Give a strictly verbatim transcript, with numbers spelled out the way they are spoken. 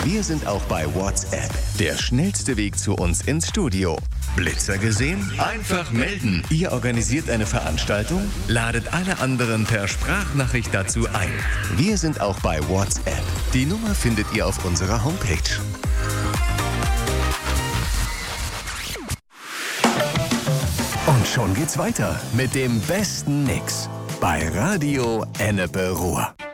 Wir sind auch bei WhatsApp. Der schnellste Weg zu uns ins Studio. Blitzer gesehen? Einfach melden. Ihr organisiert eine Veranstaltung? Ladet alle anderen per Sprachnachricht dazu ein. Wir sind auch bei WhatsApp. Die Nummer findet ihr auf unserer Homepage. Und schon geht's weiter mit dem besten Mix bei Radio Ennepe Ruhr.